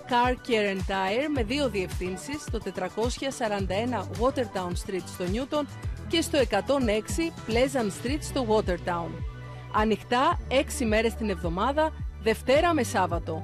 Car Care and Tire με 2 διευθύνσεις, στο 441 Watertown Street στο Newton και στο 106 Pleasant Street στο Watertown. Ανοιχτά 6 μέρες την εβδομάδα, Δευτέρα με Σάββατο.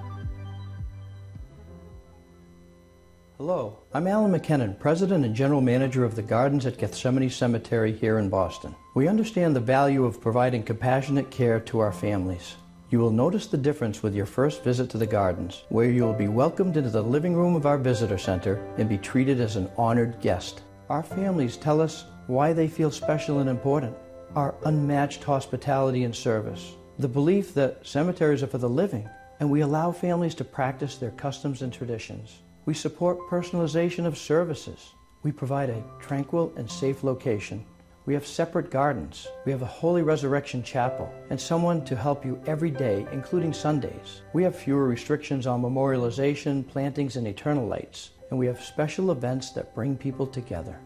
Hello, I'm Alan McKinnon, President and General Manager of the Gardens at Gethsemane Cemetery here in Boston. We understand the value of providing compassionate care to our families. You will notice the difference with your first visit to the Gardens, where you will be welcomed into the living room of our visitor center and be treated as an honored guest. Our families tell us why they feel special and important. Our unmatched hospitality and service. The belief that cemeteries are for the living, and we allow families to practice their customs and traditions. We support personalization of services. We provide a tranquil and safe location. We have separate gardens. We have a Holy Resurrection Chapel and someone to help you every day, including Sundays. We have fewer restrictions on memorialization, plantings, and eternal lights. And we have special events that bring people together.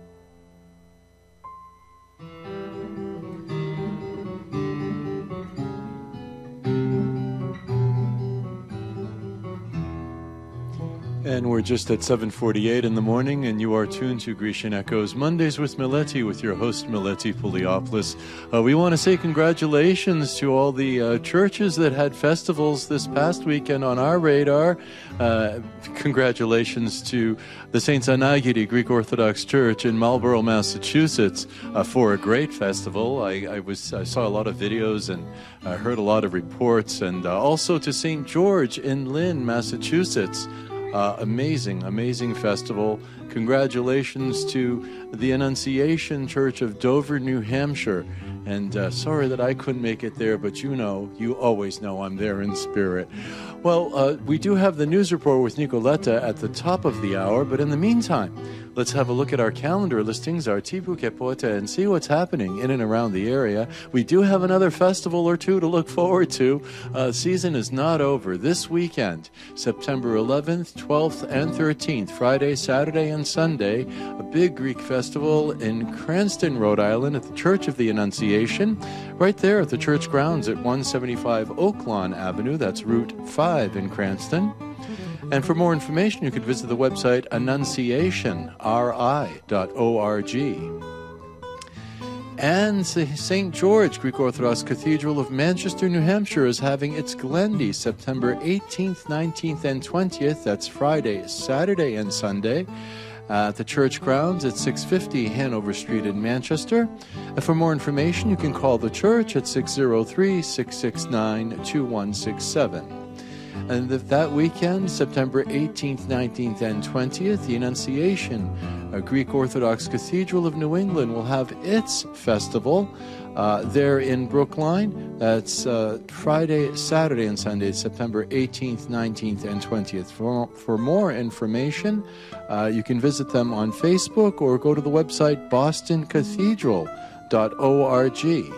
And we're just at 7:48 in the morning, and you are tuned to Grecian Echoes Mondays with Mileti, with your host, Mileti Pouliopoulos. We want to say congratulations to all the churches that had festivals this past weekend on our radar. Congratulations to the St. Anagiri Greek Orthodox Church in Marlborough, Massachusetts, for a great festival. I saw a lot of videos and I heard a lot of reports, and also to St. George in Lynn, Massachusetts. Amazing festival. Congratulations to the Annunciation Church of Dover, New Hampshire. And sorry that I couldn't make it there, but you always know I'm there in spirit. Well, we do have the news report with Nicoletta at the top of the hour, but in the meantime, let's have a look at our calendar listings, our Tipu Kepote, and see what's happening in and around the area. We do have another festival or two to look forward to. Season is not over. This weekend, September 11th, 12th, and 13th, Friday, Saturday, and Sunday, a big Greek festival in Cranston, Rhode Island at the Church of the Annunciation, right there at the church grounds at 175 Oaklawn Avenue. That's Route 5 in Cranston. And for more information, you could visit the website annunciationri.org. And St. George Greek Orthodox Cathedral of Manchester, New Hampshire is having its Glendy September 18th, 19th, and 20th. That's Friday, Saturday, and Sunday at the church grounds at 650 Hanover Street in Manchester. And for more information, you can call the church at 603-669-2167. And that weekend, September 18th, 19th, and 20th, the Annunciation Greek Orthodox Cathedral of New England will have its festival there in Brookline. That's Friday, Saturday, and Sunday, September 18th, 19th, and 20th. For more information, you can visit them on Facebook or go to the website bostoncathedral.org.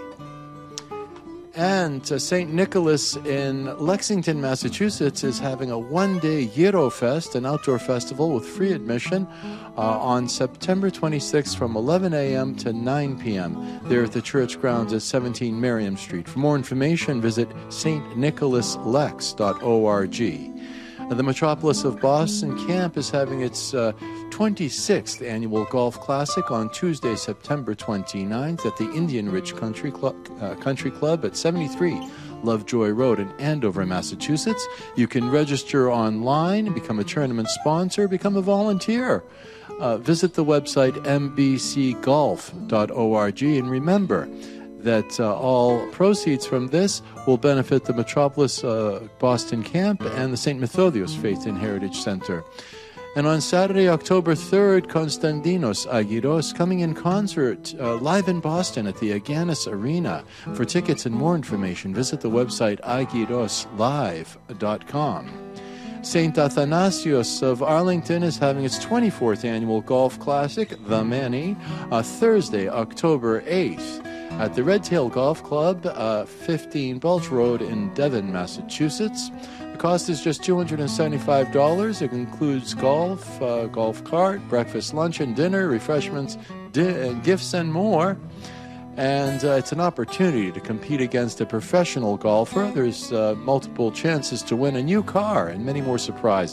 And St. Nicholas in Lexington, Massachusetts is having a one-day Eurofest, an outdoor festival with free admission on September 26th from 11 a.m. to 9 p.m. there at the church grounds at 17 Merriam Street. For more information, visit stnicholaslex.org. The Metropolis of Boston Camp is having its 26th annual Golf Classic on Tuesday, September 29th at the Indian Ridge Country Club at 73 Lovejoy Road in Andover, Massachusetts. You can register online, become a tournament sponsor, become a volunteer. Visit the website mbcgolf.org, and remember that all proceeds from this will benefit the Metropolis Boston Camp and the St. Methodios Faith and Heritage Center. And on Saturday, October 3rd, Konstantinos Agiros coming in concert live in Boston at the Aganis Arena. For tickets and more information, visit the website agiroslive.com. St. Athanasios of Arlington is having its 24th annual Golf Classic, The Many, Thursday, October 8th. At the Red Tail Golf Club, 15 Belch Road in Devon, Massachusetts. The cost is just $275. It includes golf, golf cart, breakfast, lunch, and dinner, refreshments, gifts, and more. And it's an opportunity to compete against a professional golfer. There's multiple chances to win a new car and many more surprises.